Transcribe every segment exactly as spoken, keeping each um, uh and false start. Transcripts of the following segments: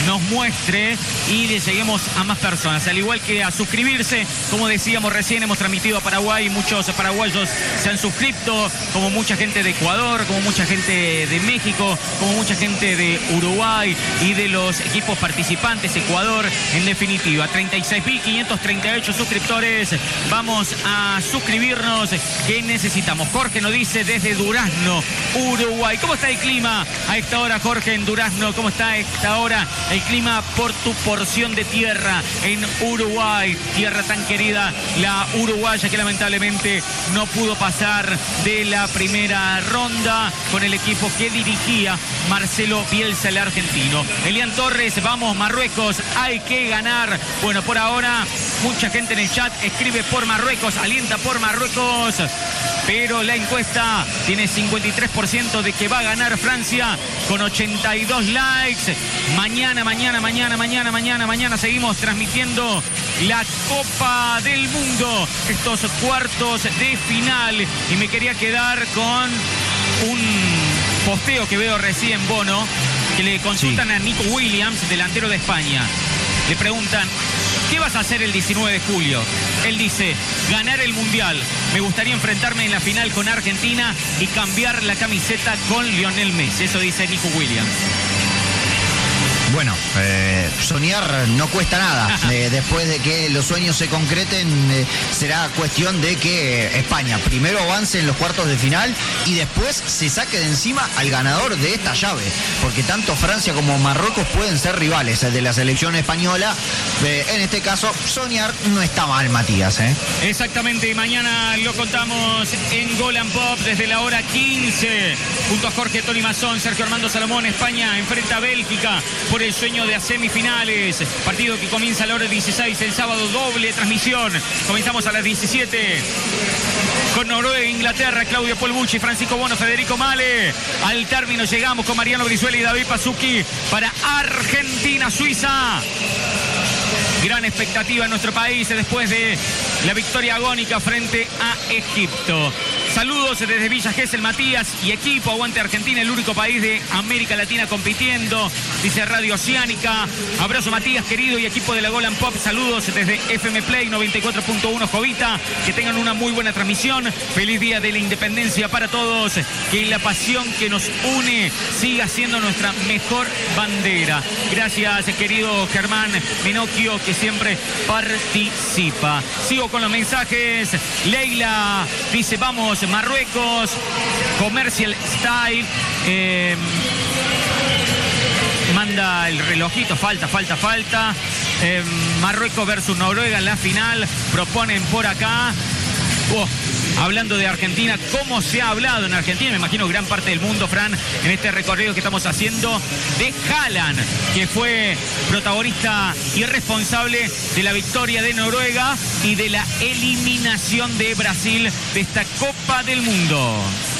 nos muestre y le lleguemos a más personas. Al igual que a suscribirse, como decíamos recién, hemos transmitido a Paraguay, muchos paraguayos se han suscrito, como mucha gente de Ecuador, como mucha gente de México, como mucha gente de Uruguay y de los equipos participantes, Ecuador, en definitiva. treinta y seis mil quinientos treinta y ocho suscriptores. Vamos a suscribirnos. ¿Qué necesitamos? Jorge nos dice desde Durazno, Uruguay. ¿Cómo está el clima a esta hora, Jorge, en Durazno? ¿Cómo está a esta hora el clima por tu porción de tierra en Uruguay? Tierra tan querida, la uruguaya, que lamentablemente no pudo pasar de la primera ronda con el equipo que dirigía Marcelo Bielsa, el argentino. Elian Torres, vamos Marruecos, hay que ganar. Bueno, por ahora mucha gente en el chat escribe por Marruecos, alienta por Marruecos, pero la encuesta tiene cincuenta y tres por ciento de que va a ganar Francia con ochenta y dos likes. Mañana, mañana, mañana, mañana, mañana, mañana seguimos transmitiendo la Copa del Mundo, estos cuartos de final, y me quería quedar con un posteo que veo recién, Bono, que le consultan sí. a Nico Williams, delantero de España. Le preguntan, ¿qué vas a hacer el diecinueve de julio? Él dice, ganar el Mundial. Me gustaría enfrentarme en la final con Argentina y cambiar la camiseta con Lionel Messi. Eso dice Nico Williams. Bueno, eh, soñar no cuesta nada. Eh, después de que los sueños se concreten, eh, será cuestión de que España primero avance en los cuartos de final y después se saque de encima al ganador de esta llave. Porque tanto Francia como Marruecos pueden ser rivales de la selección española. Eh, en este caso, soñar no está mal, Matías. ¿eh? Exactamente, y mañana lo contamos en Gol and Pop desde la hora quince. Junto a Jorge Tony Mazón, Sergio Armando Salomón. España enfrenta a Bélgica por el sueño de a semifinales. Partido que comienza a la hora dieciséis, el sábado, doble transmisión. Comenzamos a las diecisiete con Noruega e Inglaterra, Claudio Polbucci, Francisco Bono, Federico Male. Al término llegamos con Mariano Brizuela y David Pazzucchi para Argentina-Suiza. Gran expectativa en nuestro país después de la victoria agónica frente a Egipto. Saludos desde Villa Gesell, Matías y equipo. Aguante Argentina, el único país de América Latina compitiendo, dice Radio Oceánica. Abrazo, Matías, querido, y equipo de la Gol and Pop. Saludos desde F M Play noventa y cuatro punto uno Jovita. Que tengan una muy buena transmisión. Feliz Día de la Independencia para todos. Que la pasión que nos une siga siendo nuestra mejor bandera. Gracias, querido Germán Menocchio, que siempre participa. Sigo con los mensajes. Leila dice, vamos Marruecos, Commercial Style. Eh, manda el relojito, falta, falta, falta. Eh, Marruecos versus Noruega en la final. Proponen por acá. Oh, hablando de Argentina, ¿cómo se ha hablado en Argentina? Me imagino gran parte del mundo, Fran, en este recorrido que estamos haciendo de Haaland, que fue protagonista y responsable de la victoria de Noruega y de la eliminación de Brasil de esta Copa del Mundo.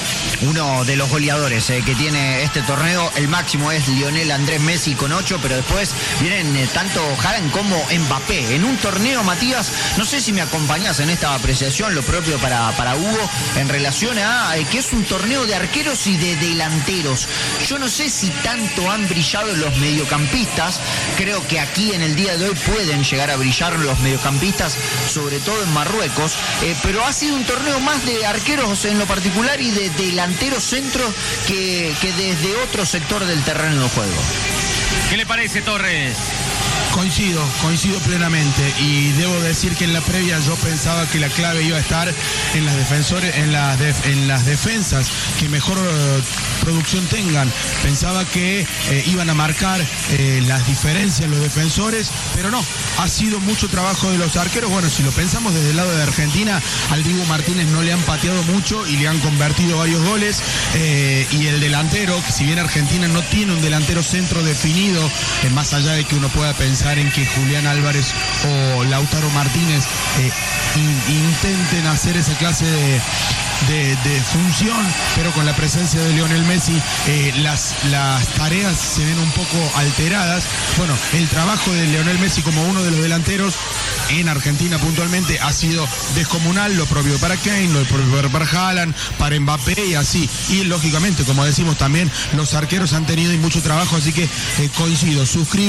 Uno de los goleadores eh, que tiene este torneo, el máximo es Lionel Andrés Messi con ocho, pero después vienen eh, tanto Haaland como Mbappé. En un torneo, Matías, no sé si me acompañás en esta apreciación, lo propio para, para Hugo, en relación a eh, que es un torneo de arqueros y de delanteros. Yo no sé si tanto han brillado los mediocampistas, creo que aquí en el día de hoy pueden llegar a brillar los mediocampistas, sobre todo en Marruecos, eh, pero ha sido un torneo más de arqueros en lo particular y de delanteros centro que, que desde otro sector del terreno de juego. ¿Qué le parece, Torres? Coincido, coincido plenamente, y debo decir que en la previa yo pensaba que la clave iba a estar en las defensores, en las def, en las defensas que mejor uh, producción tengan. Pensaba que eh, iban a marcar eh, las diferencias los defensores, pero no, ha sido mucho trabajo de los arqueros. Bueno, si lo pensamos desde el lado de Argentina, al Dibu Martínez no le han pateado mucho y le han convertido varios goles, eh, y el delantero, que si bien Argentina no tiene un delantero centro definido, eh, más allá de que uno pueda pensar en que Julián Álvarez o Lautaro Martínez eh, in, intenten hacer esa clase de, de, de función, pero con la presencia de Lionel Messi eh, las, las tareas se ven un poco alteradas. Bueno, el trabajo de Lionel Messi como uno de los delanteros en Argentina puntualmente ha sido descomunal, lo propio para Kane, lo propio para Haaland, para Mbappé y así. Y lógicamente, como decimos también, los arqueros han tenido y mucho trabajo, así que eh, coincido, suscribo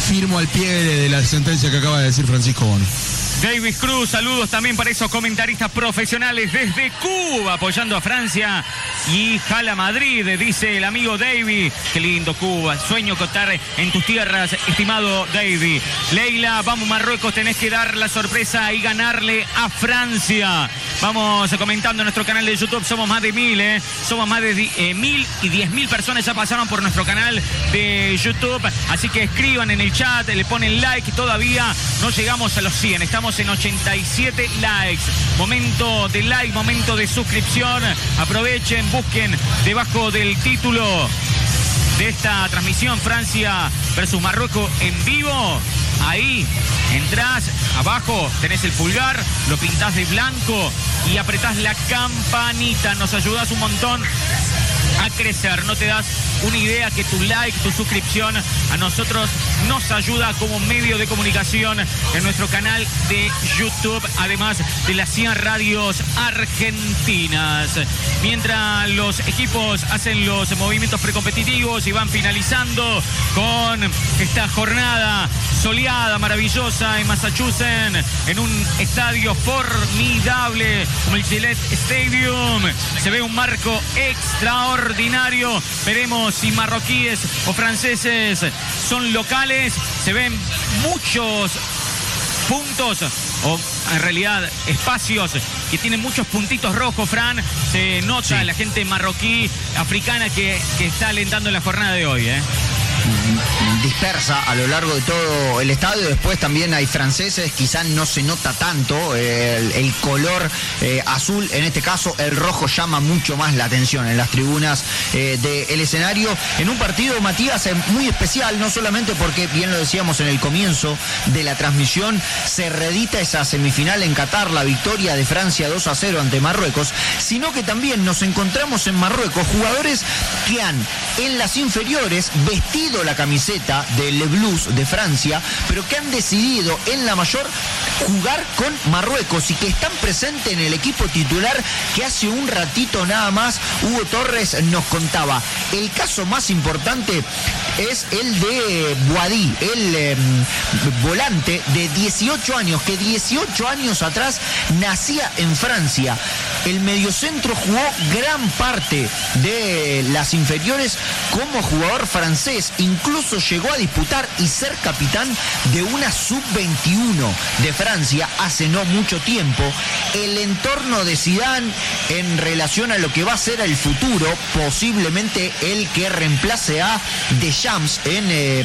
firmo al pie de, de la sentencia que acaba de decir Francisco Bono. David Cruz, saludos también para esos comentaristas profesionales desde Cuba, apoyando a Francia y jala Madrid, dice el amigo David. Qué lindo Cuba, sueño contar en tus tierras, estimado David. Leila, vamos Marruecos, tenés que dar la sorpresa y ganarle a Francia. Vamos comentando en nuestro canal de YouTube, somos más de mil, ¿eh? Somos más de eh, mil y diez mil personas ya pasaron por nuestro canal de YouTube, así que escriban en el chat, le ponen like, todavía no llegamos a los cien, estamos en ochenta y siete likes. Momento de like, momento de suscripción. Aprovechen, busquen debajo del título de esta transmisión Francia versus Marruecos en vivo. Ahí entrás, abajo tenés el pulgar, lo pintás de blanco y apretás la campanita. Nos ayudás un montón a crecer. No te das una idea que tu like, tu suscripción a nosotros nos ayuda como medio de comunicación en nuestro canal de YouTube, además de las cien radios argentinas. Mientras los equipos hacen los movimientos precompetitivos y van finalizando con esta jornada soleada, maravillosa en Massachusetts, en un estadio formidable como el Gillette Stadium, se ve un marco extraordinario. Veremos si marroquíes o franceses son locales. Se ven muchos puntos, o en realidad espacios que tienen muchos puntitos rojos, Fran. Se nota sí. La gente marroquí, africana que, que está alentando la jornada de hoy, ¿eh? Dispersa a lo largo de todo el estadio. Después también hay franceses, quizás no se nota tanto eh, el, el color eh, azul, en este caso el rojo llama mucho más la atención en las tribunas eh, del escenario, en un partido, Matías, eh, muy especial, no solamente porque, bien lo decíamos en el comienzo de la transmisión, se reedita esa semifinal en Qatar, la victoria de Francia dos a cero ante Marruecos, sino que también nos encontramos en Marruecos jugadores que han en las inferiores vestido la camiseta del Le Blues de Francia, pero que han decidido en la mayor jugar con Marruecos y que están presentes en el equipo titular, que hace un ratito nada más Hugo Torres nos contaba. El caso más importante es el de Boadi, el eh, volante de dieciocho años, que dieciocho años atrás nacía en Francia. El mediocentro jugó gran parte de las inferiores como jugador francés, incluso llegó a disputar y ser capitán de una sub veintiuno de Francia hace no mucho tiempo. El entorno de Zidane en relación a lo que va a ser el futuro, posiblemente el que reemplace a Deschamps en, eh,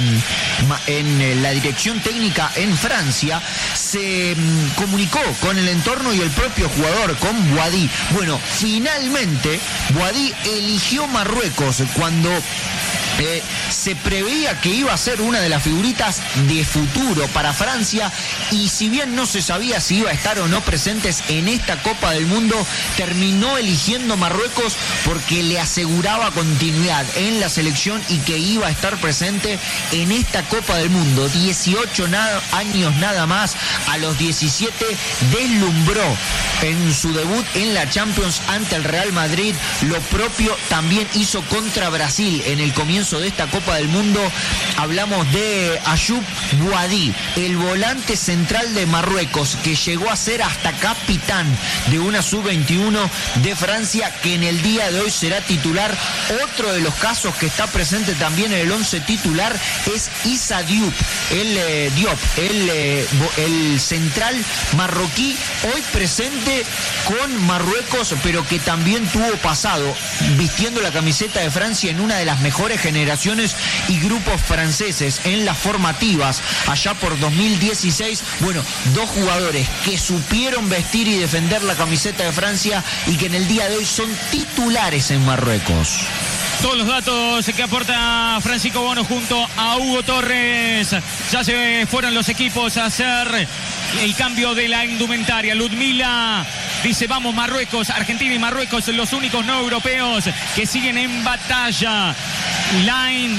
en la dirección técnica en Francia, se eh, comunicó con el entorno y el propio jugador, con Boadi. Bueno, finalmente Boadi eligió Marruecos cuando Eh, se preveía que iba a ser una de las figuritas de futuro para Francia, y si bien no se sabía si iba a estar o no presentes en esta Copa del Mundo, terminó eligiendo Marruecos porque le aseguraba continuidad en la selección y que iba a estar presente en esta Copa del Mundo. dieciocho nada, años nada más, a los diecisiete deslumbró en su debut en la Champions ante el Real Madrid. Lo propio también hizo contra Brasil en el comienzo de esta Copa del Mundo. Hablamos de Ayoub Boadi, el volante central de Marruecos, que llegó a ser hasta capitán de una sub veintiuno de Francia, que en el día de hoy será titular. Otro de los casos que está presente también en el once titular es Issa Diop, el, eh, Diop, el, eh, el central marroquí, hoy presente con Marruecos, pero que también tuvo pasado vistiendo la camiseta de Francia en una de las mejores generaciones y grupos franceses en las formativas allá por dos mil dieciséis. Bueno, dos jugadores que supieron vestir y defender la camiseta de Francia y que en el día de hoy son titulares en Marruecos. Todos los datos que aporta Francisco Bono junto a Hugo Torres. Ya se fueron los equipos a hacer el cambio de la indumentaria. Ludmila dice: vamos Marruecos. Argentina y Marruecos, los únicos no europeos que siguen en batalla. Line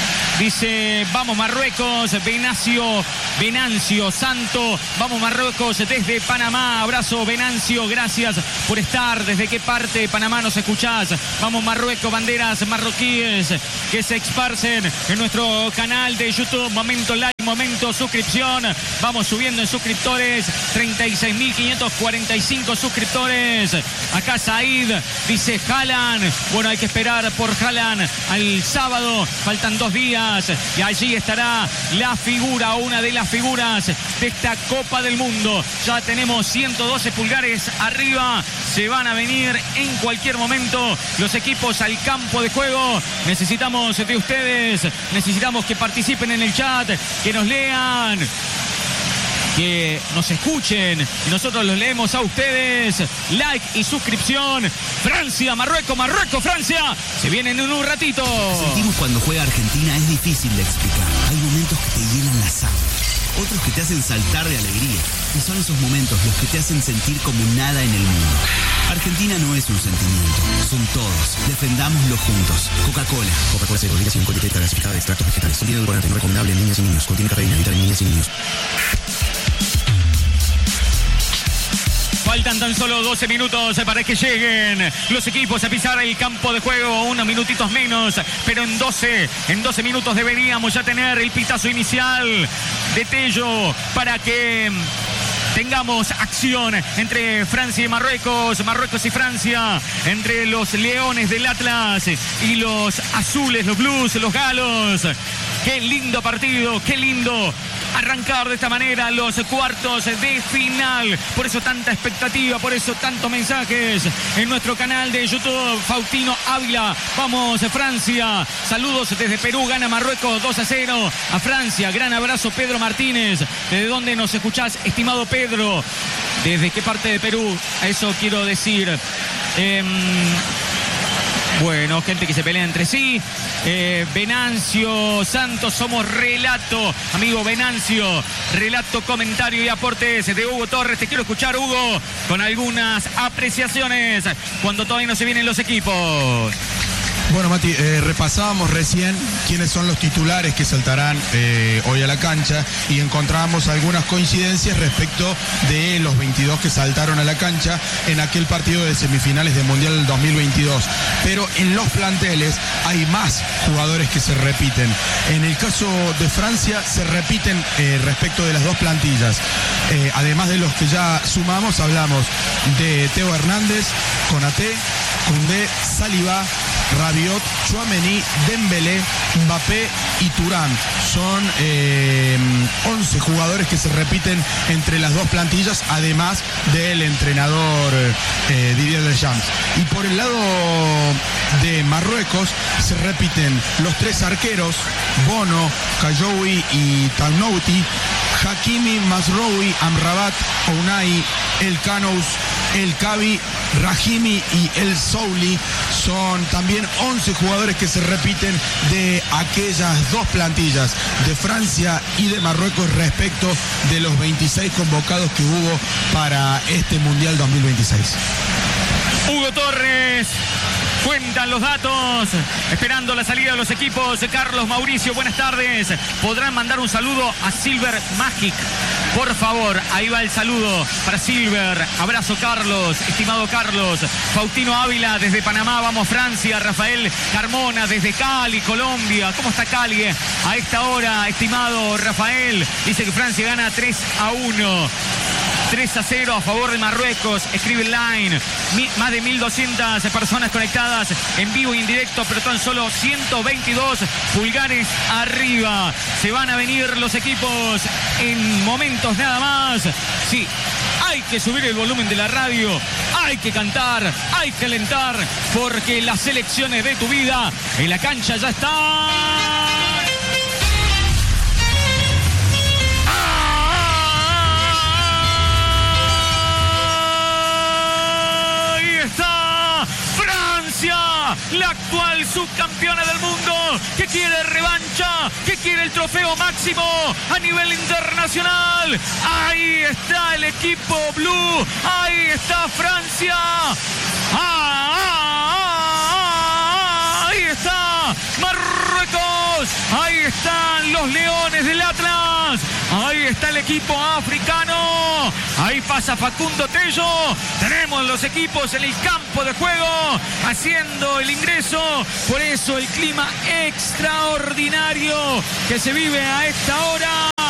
dice: vamos Marruecos. Venancio, Venancio Santo, vamos Marruecos desde Panamá. Abrazo Venancio, gracias por estar. ¿Desde qué parte de Panamá nos escuchás? Vamos Marruecos, banderas marroquíes que se esparcen en nuestro canal de YouTube. Momento like, Momento suscripción, vamos subiendo en suscriptores, treinta y seis mil quinientos cuarenta y cinco suscriptores. Acá Said dice Haaland, bueno, hay que esperar por Haaland al sábado, faltan dos días y allí estará la figura, una de las figuras de esta Copa del Mundo. Ya tenemos ciento doce pulgares arriba, se van a venir en cualquier momento los equipos al campo de juego. Necesitamos de ustedes, necesitamos que participen en el chat, que nos lean, que nos escuchen y nosotros los leemos a ustedes. Like y suscripción. Francia, Marruecos, Marruecos, Francia. Se vienen en un ratito. Sentimos cuando juega Argentina es difícil de explicar. Hay momentos que te llenan la sangre, otros que te hacen saltar de alegría. Y son esos momentos los que te hacen sentir como nada en el mundo. Argentina no es un sentimiento, son todos. Defendámoslo juntos. Coca-Cola. Coca-Cola cero, obligación con etiqueta clasificada de extractos vegetales. Contiene edulcorante no recomendable en niñas y niños. Contiene cafeína, evita en niñas y niños. Faltan tan solo doce minutos para que lleguen los equipos a pisar el campo de juego, unos minutitos menos, pero en doce, en doce minutos deberíamos ya tener el pitazo inicial de Tello para que tengamos acción entre Francia y Marruecos, Marruecos y Francia, entre los leones del Atlas y los azules, los blues, los galos. Qué lindo partido, qué lindo arrancar de esta manera los cuartos de final. Por eso tanta expectativa, por eso tantos mensajes en nuestro canal de YouTube. Faustino Ávila, vamos Francia. Saludos desde Perú, gana Marruecos dos a cero a Francia. Gran abrazo Pedro Martínez. ¿Desde dónde nos escuchás, estimado Pedro? ¿Desde qué parte de Perú? A eso quiero decir. Eh, Bueno, gente que se pelea entre sí. Eh, Venancio Santos, somos relato. Amigo Venancio, relato, comentario y aportes de Hugo Torres. Te quiero escuchar, Hugo, con algunas apreciaciones cuando todavía no se vienen los equipos. Bueno, Mati, eh, repasábamos recién quiénes son los titulares que saltarán eh, hoy a la cancha y encontrábamos algunas coincidencias respecto de los veintidós que saltaron a la cancha en aquel partido de semifinales del Mundial dos mil veintidós. Pero en los planteles hay más jugadores que se repiten. En el caso de Francia se repiten eh, respecto de las dos plantillas. Eh, además de los que ya sumamos, hablamos de Theo Hernández, Konaté, Koundé, Saliba, Rabiot, Tchouaméni, Dembélé, Mbappé y Thuram. Son eh, once jugadores que se repiten entre las dos plantillas, además del entrenador eh, Didier Deschamps. Y por el lado de Marruecos se repiten los tres arqueros, Bono, Kajoui y Tanouti, Hakimi, Mazraoui, Amrabat, Unai, El Kanous, El Kabi, Rahimi y El Souli. Son también once jugadores que se repiten de aquellas dos plantillas de Francia y de Marruecos respecto de los veintiséis convocados que hubo para este Mundial dos mil veintiséis. Hugo Torres, cuentan los datos, esperando la salida de los equipos. Carlos Mauricio, buenas tardes. ¿Podrán mandar un saludo a Silver Magic? Por favor, ahí va el saludo para Silver. Abrazo, Carlos, estimado Carlos. Faustino Ávila desde Panamá, vamos Francia. Rafael Carmona desde Cali, Colombia. ¿Cómo está Cali eh? a esta hora, estimado Rafael? Dice que Francia gana tres a uno. tres a cero a favor de Marruecos. Escribe Line. Mi, más de mil doscientas personas conectadas en vivo e indirecto, pero tan solo ciento veintidós pulgares arriba. Se van a venir los equipos en momentos nada más. Sí, hay que subir el volumen de la radio, hay que cantar, hay que alentar, porque las selecciones de tu vida en la cancha ya están. La actual subcampeona del mundo, que quiere revancha, que quiere el trofeo máximo a nivel internacional. Ahí está el equipo blue, ahí está Francia. Ah, ah, ah, ahí está Marruecos, ahí están los leones del Atlas, ahí está el equipo africano, ahí pasa Facundo Tello. Tenemos los equipos en el campo de juego haciendo el ingreso, por eso el clima extraordinario que se vive a esta hora.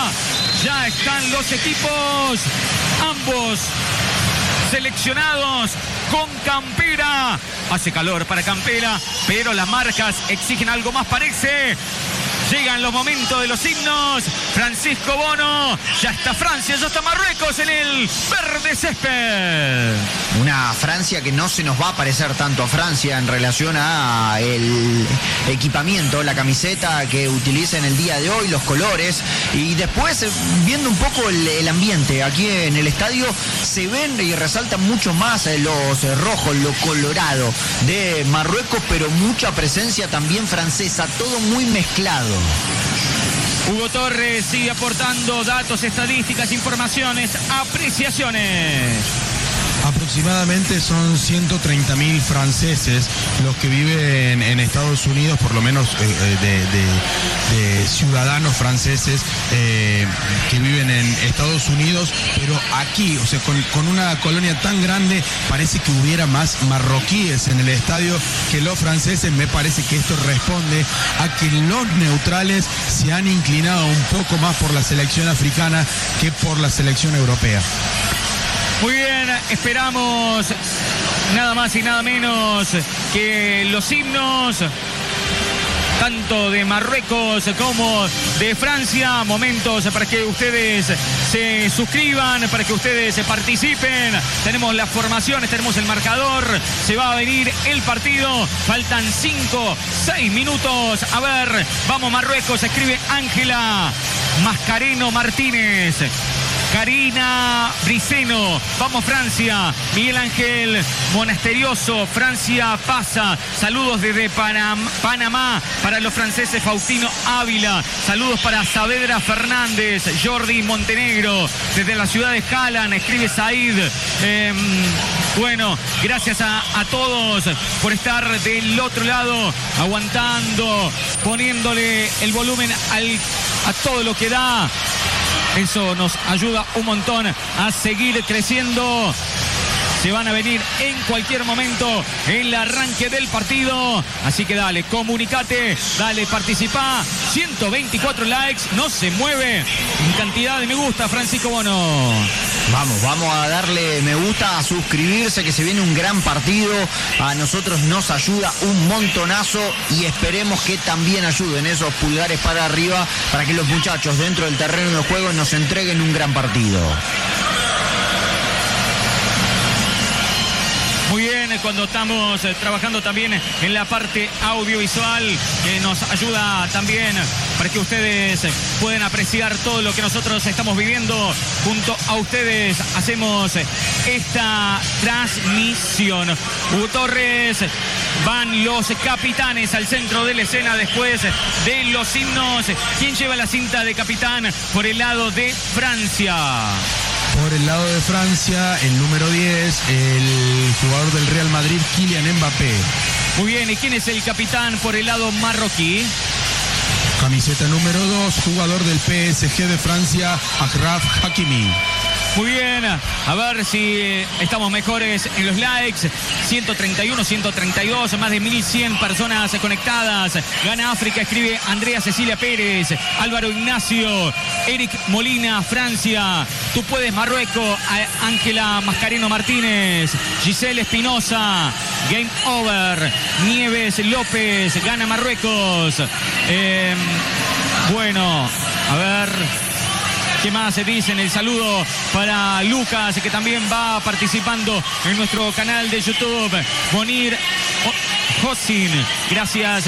Ambos equipos, ambos seleccionados con campera. Hace calor para campera, pero las marcas exigen algo más, parece. Llegan los momentos de los himnos. Francisco Bono, ya está Francia, ya está Marruecos en el verde césped. Una Francia que no se nos va a parecer tanto a Francia en relación a el equipamiento, la camiseta que utiliza en el día de hoy, los colores. Y después, viendo un poco el, el ambiente aquí en el estadio, se ven y resaltan mucho más los rojos, lo colorado de Marruecos, pero mucha presencia también francesa, todo muy mezclado. Hugo Torres sigue aportando datos, estadísticas, informaciones, apreciaciones. Aproximadamente son ciento treinta mil franceses los que viven en Estados Unidos, por lo menos eh, de, de, de ciudadanos franceses eh, que viven en Estados Unidos, pero aquí, o sea, con, con una colonia tan grande, parece que hubiera más marroquíes en el estadio que los franceses. Me parece que esto responde a que los neutrales se han inclinado un poco más por la selección africana que por la selección europea. Muy bien, esperamos nada más y nada menos que los himnos, tanto de Marruecos como de Francia. Momentos para que ustedes se suscriban, para que ustedes participen. Tenemos las formaciones, tenemos el marcador. Se va a venir el partido. Faltan cinco, seis minutos. A ver, vamos Marruecos, escribe Ángela Mascareno Martínez. Karina Briceno, vamos Francia. Miguel Ángel Monasterioso, Francia pasa. Saludos desde Panam Panamá para los franceses. Faustino Ávila, saludos para Saavedra Fernández. Jordi Montenegro, desde la ciudad de Jalan, escribe Said. Eh, bueno, gracias a, a todos por estar del otro lado, aguantando, poniéndole el volumen al, a todo lo que da. Eso nos ayuda un montón a seguir creciendo. Se van a venir en cualquier momento el arranque del partido. Así que dale, comunicate, dale, participa. ciento veinticuatro likes, no se mueve en cantidad de me gusta, Francisco Bono. Vamos, vamos a darle me gusta, a suscribirse, que se viene un gran partido. A nosotros nos ayuda un montonazo y esperemos que también ayuden esos pulgares para arriba para que los muchachos dentro del terreno de juego nos entreguen un gran partido. Muy bien, cuando estamos eh, trabajando también en la parte audiovisual, que nos ayuda también para que ustedes eh, puedan apreciar todo lo que nosotros estamos viviendo. Junto a ustedes hacemos eh, esta transmisión. Hugo Torres, van los capitanes al centro de la escena después de los himnos. ¿Quién lleva la cinta de capitán por el lado de Francia? Por el lado de Francia, el número diez, el jugador del Real Madrid, Kylian Mbappé. Muy bien, ¿y quién es el capitán por el lado marroquí? Camiseta número dos, jugador del P S G de Francia, Achraf Hakimi. Muy bien, a ver si estamos mejores en los likes. ciento treinta y uno, ciento treinta y dos, más de mil cien personas conectadas. Gana África, escribe Andrea Cecilia Pérez. Álvaro Ignacio, Eric Molina, Francia. Tú puedes, Marruecos. Ángela Mascareno Martínez. Giselle Espinosa, Game Over. Nieves López, gana Marruecos. Eh, bueno, a ver... ¿Qué más se dice? El saludo para Lucas, que también va participando en nuestro canal de YouTube. Monir Hosin, gracias.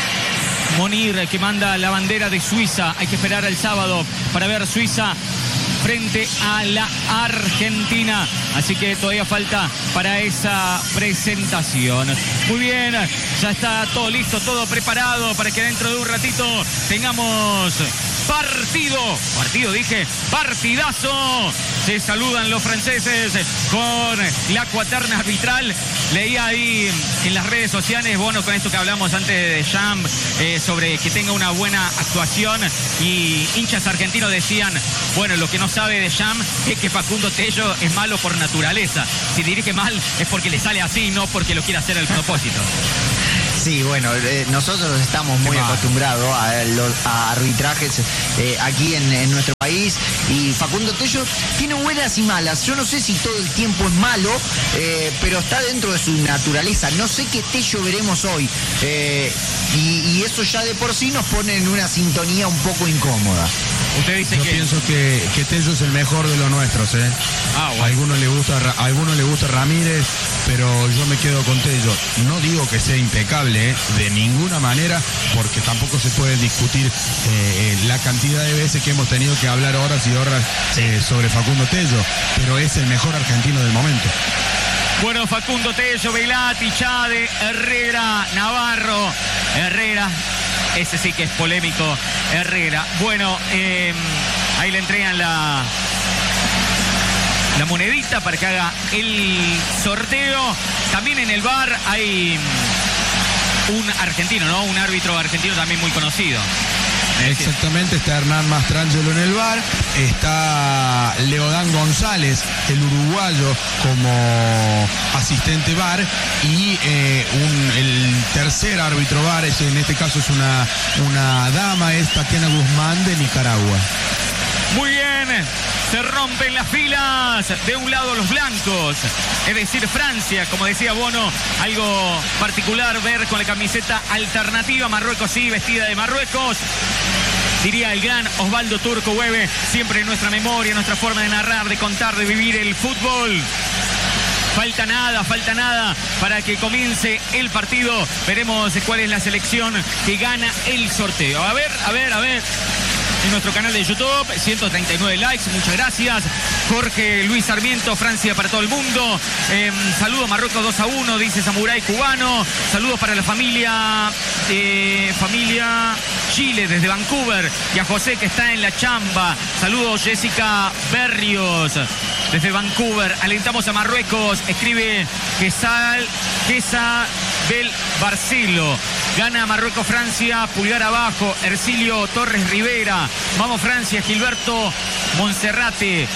Monir, que manda la bandera de Suiza. Hay que esperar al sábado para ver Suiza frente a la Argentina. Así que todavía falta para esa presentación. Muy bien, ya está todo listo, todo preparado para que dentro de un ratito tengamos partido. Partido, dije, partidazo. Se saludan los franceses con la cuaterna arbitral. Leía ahí en las redes sociales, bueno, con esto que hablamos antes de Deschamps, eh, sobre que tenga una buena actuación, y hinchas argentinos decían, bueno, lo que no sabe Deschamps es que Facundo Tello es malo por naturaleza. Si dirige mal es porque le sale así, no porque lo quiere hacer al propósito. Sí, bueno, eh, nosotros estamos muy acostumbrados a, los, a arbitrajes eh, aquí en, en nuestro país, y Facundo Tello tiene buenas y malas. Yo no sé si todo el tiempo es malo, eh, pero está dentro de su naturaleza. No sé qué Tello veremos hoy, eh, y, y eso ya de por sí nos pone en una sintonía un poco incómoda. Usted dice Yo que... pienso que, que Tello es el mejor de los nuestros, ¿eh? Ah, bueno. A algunos le gusta, a algunos le gusta Ramírez, pero yo me quedo con Tello. No digo que sea impecable, ¿eh? De ninguna manera, porque tampoco se puede discutir eh, la cantidad de veces que hemos tenido que hablar horas y horas eh, sobre Facundo Tello, pero es el mejor argentino del momento. Bueno, Facundo Tello, Velati, Chade, Herrera, Navarro, Herrera, ese sí que es polémico, Herrera. Bueno, eh, ahí le entregan la, la monedita para que haga el sorteo. También en el V A R hay un argentino, ¿no? Un árbitro argentino también muy conocido. Exactamente, está Hernán Mastrangelo en el V A R, está Leodán González, el uruguayo, como asistente V A R, y eh, un, el tercer árbitro V A R, es, en este caso es una, una dama, es Tatiana Guzmán de Nicaragua. Muy bien, se rompen las filas. De un lado los blancos, es decir, Francia, como decía Bono, algo particular ver con la camiseta alternativa. Marruecos sí, vestida de Marruecos. Diría el gran Osvaldo Turco Hueve, siempre en nuestra memoria, nuestra forma de narrar, de contar, de vivir el fútbol. Falta nada, falta nada para que comience el partido. Veremos cuál es la selección que gana el sorteo. A ver, a ver, a ver. En nuestro canal de YouTube, ciento treinta y nueve likes, muchas gracias. Jorge Luis Sarmiento, Francia para todo el mundo. Eh, saludos Marruecos dos a uno, dice Samurai Cubano. Saludos para la familia, eh, familia Chile desde Vancouver. Y a José que está en la chamba. Saludos Jessica Berrios desde Vancouver. Alentamos a Marruecos, escribe Quesal, Quesa Bel Barcelo. Gana Marruecos Francia, pulgar abajo, Ercilio Torres Rivera. Vamos Francia, Gilberto Monserrate.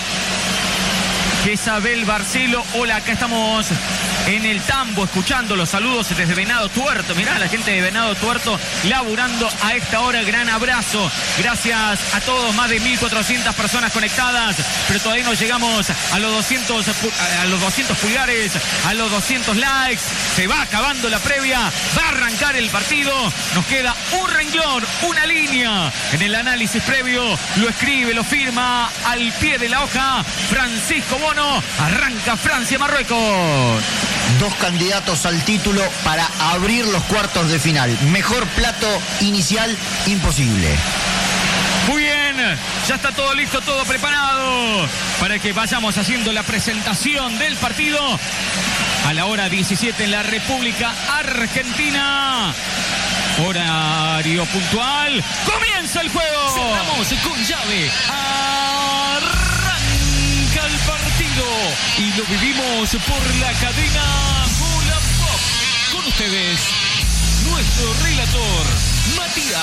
Isabel Barcelo, hola, acá estamos en el Tambo escuchando los saludos desde Venado Tuerto. Mirá, la gente de Venado Tuerto laburando a esta hora. Gran abrazo, gracias a todos, más de mil cuatrocientas personas conectadas, pero todavía no llegamos a los doscientos, a los doscientos pulgares, a los doscientos likes. Se va acabando la previa, va a arrancar el partido, nos queda un renglón, una línea en el análisis previo. Lo escribe, lo firma al pie de la hoja Francisco Bono. Arranca Francia-Marruecos. Dos candidatos al título para abrir los cuartos de final. Mejor plato inicial imposible. Muy bien, ya está todo listo, todo preparado para que vayamos haciendo la presentación del partido a la hora diecisiete en la República Argentina. Horario puntual. ¡Comienza el juego! Cerramos con llave. Arranca el partido y lo vivimos por la cadena Bola Pop. Con ustedes, nuestro relator, Matías.